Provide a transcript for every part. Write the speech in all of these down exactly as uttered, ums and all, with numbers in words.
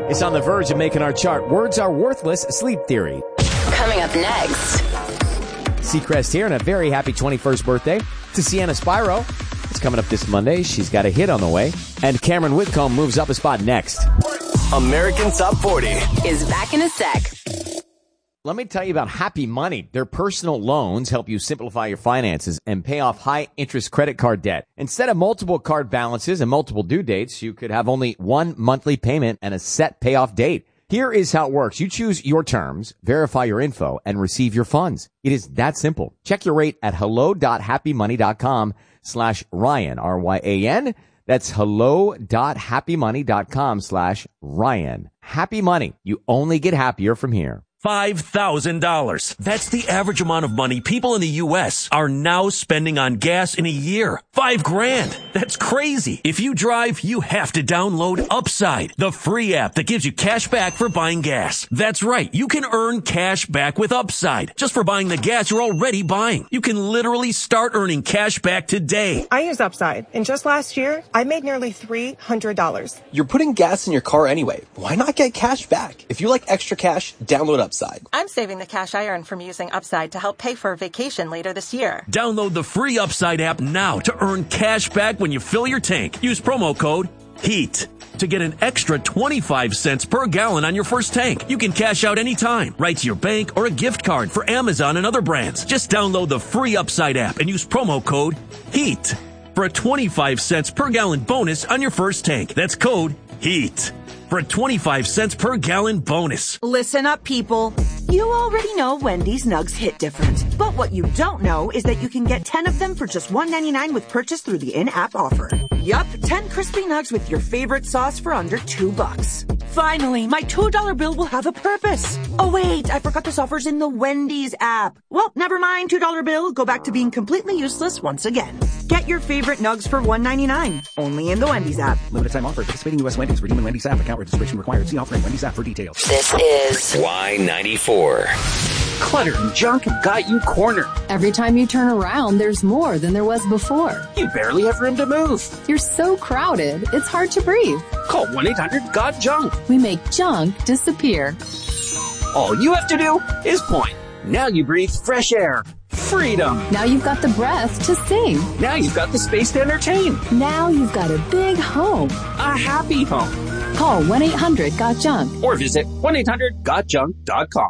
It's on the verge of making our chart. Words are worthless. Sleep Theory. Coming up next. Seacrest here, and a very happy twenty-first birthday to Sienna Spyro. It's coming up this Monday. She's got a hit on the way. And Cameron Whitcomb moves up a spot next. American Top forty is back in a sec. Let me tell you about Happy Money. Their personal loans help you simplify your finances and pay off high-interest credit card debt. Instead of multiple card balances and multiple due dates, you could have only one monthly payment and a set payoff date. Here is how it works. You choose your terms, verify your info, and receive your funds. It is that simple. Check your rate at hello.happymoney.com slash Ryan, R Y A N. That's hello.happymoney.com slash Ryan. Happy Money. You only get happier from here. five thousand dollars. That's the average amount of money people in the U S are now spending on gas in a year. Five grand. That's crazy. If you drive, you have to download Upside, the free app that gives you cash back for buying gas. That's right. You can earn cash back with Upside just for buying the gas you're already buying. You can literally start earning cash back today. I use Upside, and just last year, I made nearly three hundred dollars. You're putting gas in your car anyway. Why not get cash back? If you like extra cash, download Upside. I'm saving the cash I earn from using Upside to help pay for a vacation later this year. Download the free Upside app now to earn cash back when you fill your tank. Use promo code HEAT to get an extra twenty-five cents per gallon on your first tank. You can cash out anytime, right to your bank or a gift card for Amazon and other brands. Just download the free Upside app and use promo code HEAT for a twenty-five cents per gallon bonus on your first tank. That's code HEAT for a twenty-five cents per gallon bonus. Listen up, people. You already know Wendy's nugs hit different. But what you don't know is that you can get ten of them for just one ninety-nine with purchase through the in-app offer. Yup, ten crispy nugs with your favorite sauce for under two bucks. Finally, my two dollar bill will have a purpose. Oh wait, I forgot this offer's in the Wendy's app. Well, never mind, two dollar bill. Go back to being completely useless once again. Get your favorite nugs for one ninety-nine. Only in the Wendy's app. Limited time offer. Participating U S Wendy's. Redeem in Wendy's app. Account registration required. See offering Wendy's app for details. This is Y ninety-four. Clutter and junk have got you cornered. Every time you turn around, there's more than there was before. You barely have room to move. You're so crowded, it's hard to breathe. Call one eight hundred got junk. We make junk disappear. All you have to do is point. Now you breathe fresh air. Freedom. Now you've got the breath to sing. Now you've got the space to entertain. Now you've got a big home. A happy home. Call one eight hundred got junk. Or visit one eight hundred got junk dot com.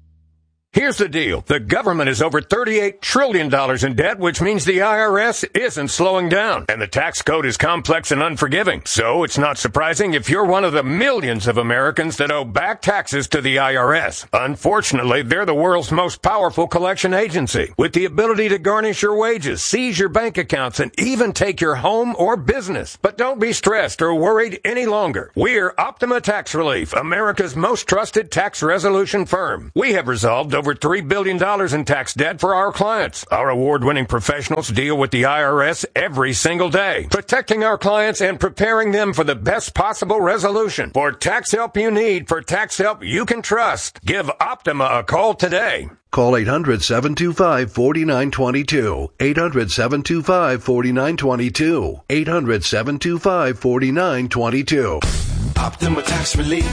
Here's the deal. The government is over thirty-eight trillion dollars in debt, which means the I R S isn't slowing down. And the tax code is complex and unforgiving. So it's not surprising if you're one of the millions of Americans that owe back taxes to the I R S. Unfortunately, they're the world's most powerful collection agency, with the ability to garnish your wages, seize your bank accounts, and even take your home or business. But don't be stressed or worried any longer. We're Optima Tax Relief, America's most trusted tax resolution firm. We have resolved over Over three billion dollars in tax debt for our clients. Our award-winning professionals deal with the I R S every single day, protecting our clients and preparing them for the best possible resolution. For tax help you need, for tax help you can trust, give Optima a call today. Call eight hundred, seven two five, four nine two two. eight hundred, seven two five, four nine two two. eight hundred, seven two five, four nine two two. Optima Tax Relief.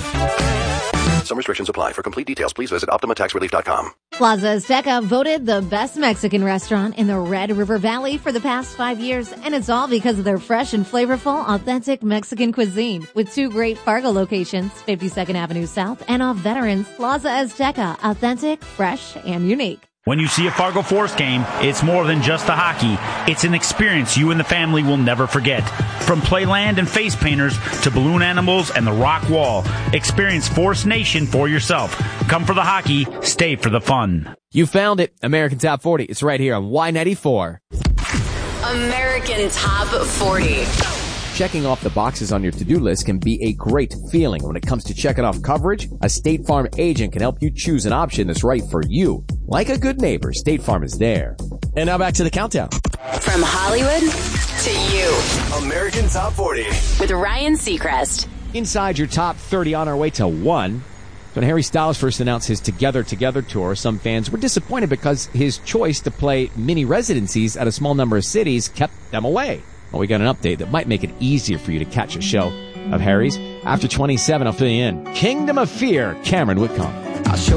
Some restrictions apply. For complete details, please visit optima tax relief dot com. Plaza Azteca voted the best Mexican restaurant in the Red River Valley for the past five years, and it's all because of their fresh and flavorful, authentic Mexican cuisine. With two great Fargo locations, fifty-second Avenue South and off Veterans, Plaza Azteca, authentic, fresh, and unique. When you see a Fargo Force game, it's more than just the hockey. It's an experience you and the family will never forget. From playland and face painters to balloon animals and the rock wall, experience Force Nation for yourself. Come for the hockey, stay for the fun. You found it. American Top forty. It's right here on Y ninety-four. American Top forty. Checking off the boxes on your to-do list can be a great feeling. When it comes to checking off coverage, a State Farm agent can help you choose an option that's right for you. Like a good neighbor, State Farm is there. And now back to the countdown. From Hollywood to you. American Top forty. With Ryan Seacrest. Inside your top thirty on our way to one. When Harry Styles first announced his Together Together tour, some fans were disappointed because his choice to play mini residencies at a small number of cities kept them away. Well, we got an update that might make it easier for you to catch a show. of Harry's. After twenty-seven, I'll fill you in. Kingdom of Fear, Cameron Whitcomb. I'll show